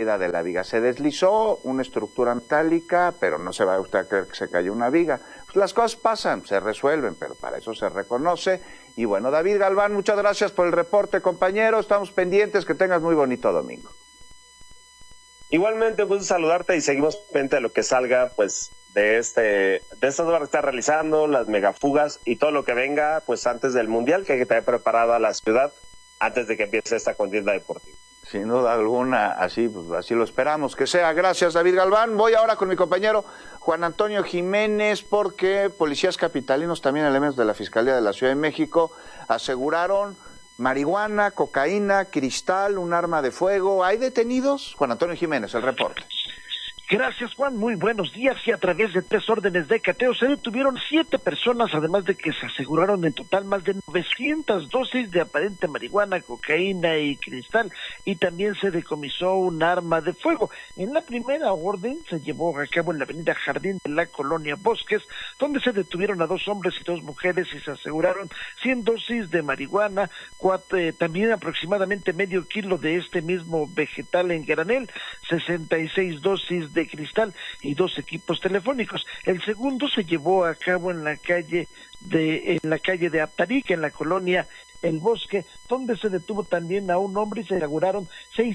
caída de la viga. Se deslizó una estructura metálica, pero no se va a usted a creer que se cayó una viga. Pues las cosas pasan, se resuelven, pero para eso se reconoce. Y bueno, David Galván, muchas gracias por el reporte, compañero. Estamos pendientes, que tengas muy bonito domingo. Igualmente, pues saludarte y seguimos pendientes de lo que salga, pues, de estas obras que está realizando, las megafugas y todo lo que venga, pues, antes del Mundial, que hay que tener preparada la ciudad antes de que empiece esta contienda deportiva. Sin duda alguna, así lo esperamos que sea. Gracias, David Galván. Voy ahora con mi compañero Juan Antonio Jiménez, porque policías capitalinos, también elementos de la Fiscalía de la Ciudad de México, aseguraron marihuana, cocaína, cristal, un arma de fuego. ¿Hay detenidos? Juan Antonio Jiménez, el reporte. Gracias, Juan. Muy buenos días. Y a través de 3 órdenes de cateo se detuvieron 7 personas, además de que se aseguraron en total más de 900 dosis de aparente marihuana, cocaína y cristal, y también se decomisó un arma de fuego. En la primera orden se llevó a cabo en la avenida Jardín de la colonia Bosques, donde se detuvieron a 2 hombres y 2 mujeres y se aseguraron 100 dosis de marihuana, también aproximadamente medio kilo de este mismo vegetal en granel, 66 dosis de cristal y 2 equipos telefónicos. El segundo se llevó a cabo en la calle de Aptaric, en la colonia El Bosque, donde se detuvo también a un hombre y se inauguraron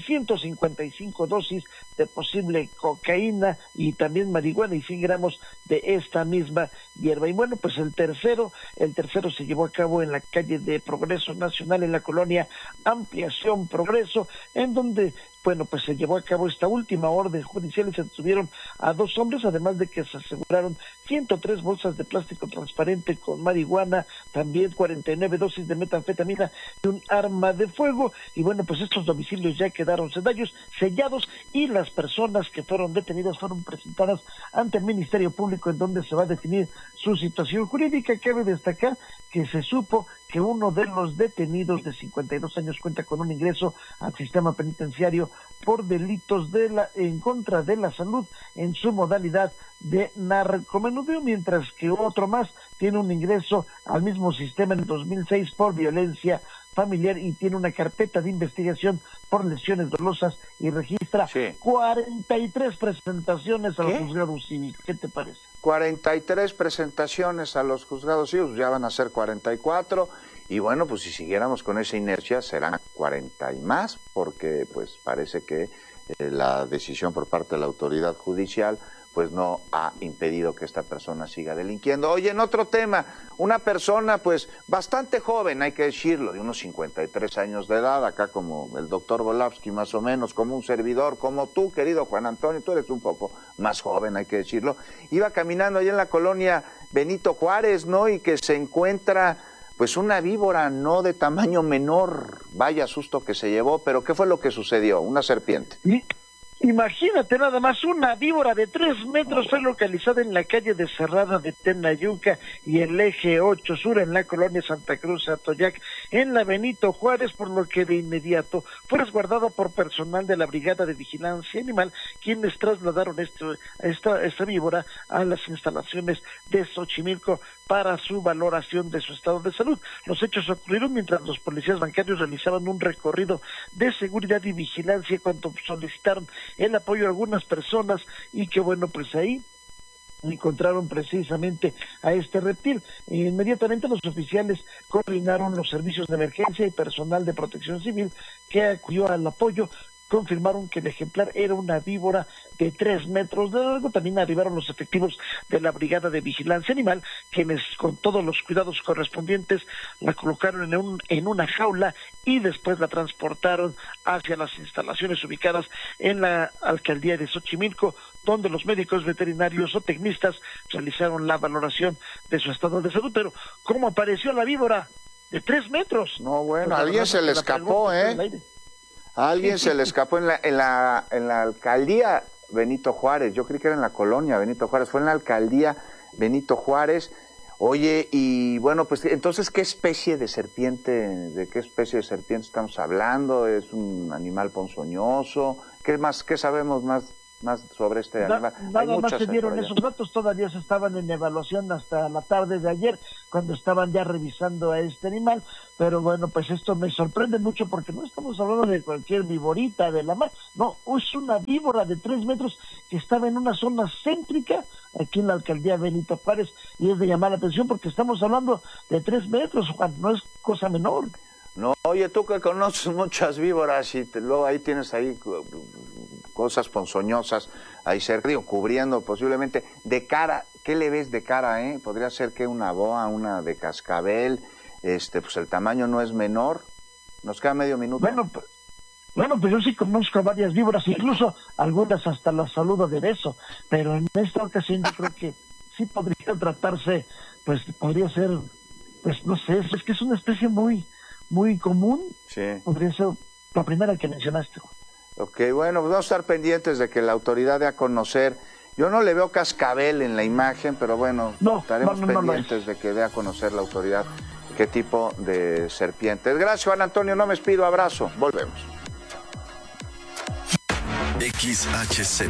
655 dosis de posible cocaína y también marihuana y 100 gramos de esta misma hierba. Y bueno, pues el tercero se llevó a cabo en la calle de Progreso Nacional, en la colonia Ampliación Progreso, en donde bueno, pues se llevó a cabo esta última orden judicial y se detuvieron a 2 hombres, además de que se aseguraron 103 bolsas de plástico transparente con marihuana, también 49 dosis de metanfetamina y un arma de fuego. Y bueno, pues estos domicilios ya quedaron sellados y las personas que fueron detenidas fueron presentadas ante el Ministerio Público, en donde se va a definir su situación jurídica. Cabe destacar que se supo que uno de los detenidos de 52 años cuenta con un ingreso al sistema penitenciario por delitos en contra de la salud en su modalidad de narcomenudeo, mientras que otro más tiene un ingreso al mismo sistema en 2006 por violencia familiar y tiene una carpeta de investigación por lesiones dolosas y registra 43 presentaciones a los juzgados cívicos. ¿Qué te parece? 43 presentaciones a los juzgados cívicos, ya van a ser 44, y bueno, pues si siguiéramos con esa inercia serán 40 y más, porque pues parece que la decisión por parte de la autoridad judicial pues no ha impedido que esta persona siga delinquiendo. Oye, en otro tema, una persona pues bastante joven, hay que decirlo, de unos 53 años de edad, acá como el doctor Volavsky más o menos, como un servidor, como tú, querido Juan Antonio, tú eres un poco más joven, hay que decirlo, iba caminando allá en la colonia Benito Juárez, ¿no? Y que se encuentra pues una víbora no de tamaño menor, vaya susto que se llevó, pero ¿qué fue lo que sucedió? Una serpiente. Imagínate nada más, una víbora de 3 metros fue localizada en la calle de Cerrada de Tenayuca y el eje 8 Sur en la colonia Santa Cruz Atoyac en la Benito Juárez, por lo que de inmediato fue resguardada por personal de la Brigada de Vigilancia Animal, quienes trasladaron esta víbora a las instalaciones de Xochimilco para su valoración de su estado de salud. Los hechos ocurrieron mientras los policías bancarios realizaban un recorrido de seguridad y vigilancia cuando solicitaron el apoyo de algunas personas y que bueno, pues ahí encontraron precisamente a este reptil. Inmediatamente los oficiales coordinaron los servicios de emergencia y personal de protección civil que acudió al apoyo. Confirmaron que el ejemplar era una víbora de 3 metros de largo. También arribaron los efectivos de la Brigada de Vigilancia Animal, quienes con todos los cuidados correspondientes la colocaron en una jaula y después la transportaron hacia las instalaciones ubicadas en la alcaldía de Xochimilco, donde los médicos veterinarios o tecnistas realizaron la valoración de su estado de salud. Pero ¿cómo apareció la víbora de 3 metros? No, bueno, alguien se le escapó, a alguien se le escapó en la alcaldía Benito Juárez. Yo creí que era en la colonia Benito Juárez, fue en la alcaldía Benito Juárez. Oye, y bueno, pues entonces, ¿de qué especie de serpiente estamos hablando? ¿Es un animal ponzoñoso? ¿Qué sabemos más sobre este animal? Nada más se dieron esos datos, todavía se estaban en evaluación hasta la tarde de ayer. cuando estaban ya revisando a este animal, pero bueno, pues esto me sorprende mucho porque no estamos hablando de cualquier víborita de la mar, no, es una víbora de 3 metros que estaba en una zona céntrica aquí en la alcaldía Benito Juárez, y es de llamar la atención porque estamos hablando de 3 metros, Juan, no es cosa menor. No, oye, tú que conoces muchas víboras y luego ahí tienes ahí cosas ponzoñosas ahí cerca, digo, cubriendo posiblemente de cara. ¿Qué le ves de cara, Podría ser que una boa, una de cascabel, pues el tamaño no es menor. Nos queda medio minuto. Bueno, pues yo sí conozco a varias víboras, incluso algunas hasta las saludo de beso, pero en esta ocasión yo creo que sí podría tratarse, pues podría ser, pues no sé, es que es una especie muy común. Sí. Podría ser la primera que mencionaste. Ok, bueno, pues vamos a estar pendientes de que la autoridad dé a conocer. Yo no le veo cascabel en la imagen, pero bueno, estaremos pendientes de que dé a conocer la autoridad qué tipo de serpientes. Gracias, Juan Antonio, no me despido, abrazo, volvemos. XHZ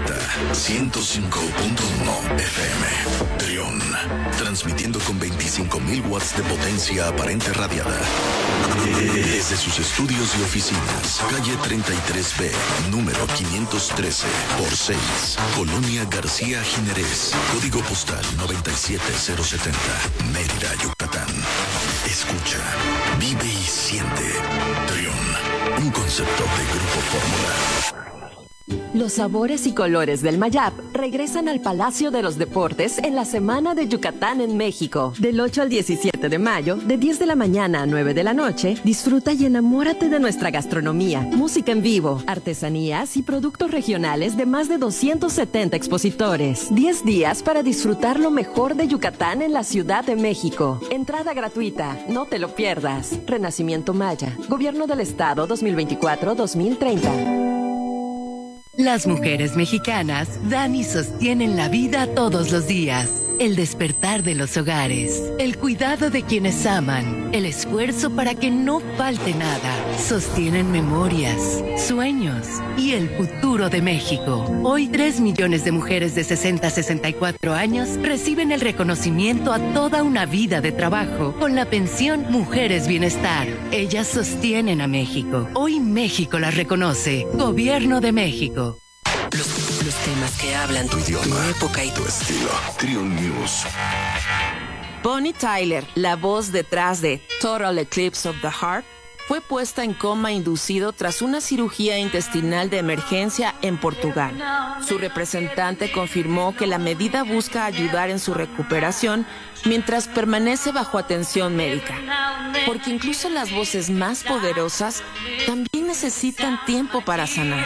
105.1 FM Trión, transmitiendo con 25.000 watts de potencia aparente radiada desde sus estudios y oficinas, calle 33B, número 513 por 6, Colonia García Jiménez, código postal 97070, Mérida, Yucatán. Escucha, vive y siente. Trión, un concepto de Grupo Fórmula. Los sabores y colores del Mayap regresan al Palacio de los Deportes en la Semana de Yucatán en México. Del 8 al 17 de mayo, de 10 de la mañana a 9 de la noche, disfruta y enamórate de nuestra gastronomía, música en vivo, artesanías y productos regionales de más de 270 expositores. 10 días para disfrutar lo mejor de Yucatán en la Ciudad de México. Entrada gratuita, no te lo pierdas. Renacimiento Maya, Gobierno del Estado 2024-2030. Las mujeres mexicanas dan y sostienen la vida todos los días. El despertar de los hogares, el cuidado de quienes aman, el esfuerzo para que no falte nada. Sostienen memorias, sueños y el futuro de México. Hoy 3 millones de mujeres de 60 a 64 años reciben el reconocimiento a toda una vida de trabajo con la pensión Mujeres Bienestar. Ellas sostienen a México. Hoy México las reconoce. Gobierno de México. Los temas que hablan tu idioma, tu época y tu estilo. Trión News. Bonnie Tyler, la voz detrás de Total Eclipse of the Heart, fue puesta en coma inducido tras una cirugía intestinal de emergencia en Portugal. Su representante confirmó que la medida busca ayudar en su recuperación mientras permanece bajo atención médica, porque incluso las voces más poderosas también necesitan tiempo para sanar.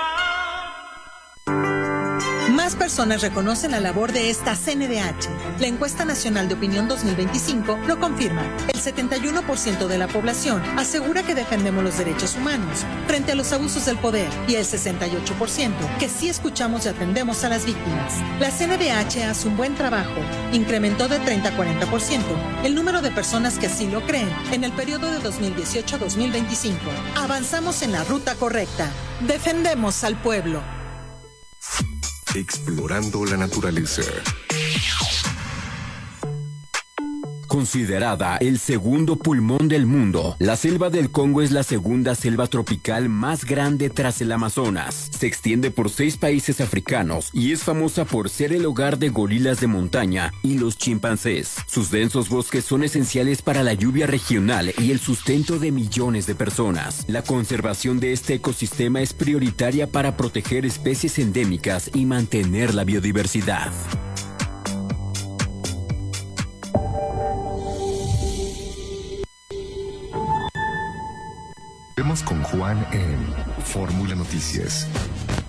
Más personas reconocen la labor de esta CNDH. La encuesta nacional de opinión 2025 lo confirma. El 71% de la población asegura que defendemos los derechos humanos frente a los abusos del poder y el 68% que sí escuchamos y atendemos a las víctimas. La CNDH hace un buen trabajo. Incrementó de 30 a 40% el número de personas que así lo creen en el periodo de 2018 a 2025. Avanzamos en la ruta correcta. Defendemos al pueblo. Explorando la naturaleza. Considerada el segundo pulmón del mundo, la selva del Congo es la segunda selva tropical más grande tras el Amazonas. Se extiende por 6 países africanos y es famosa por ser el hogar de gorilas de montaña y los chimpancés. Sus densos bosques son esenciales para la lluvia regional y el sustento de millones de personas. La conservación de este ecosistema es prioritaria para proteger especies endémicas y mantener la biodiversidad. Vemos con Juan en Fórmula Noticias.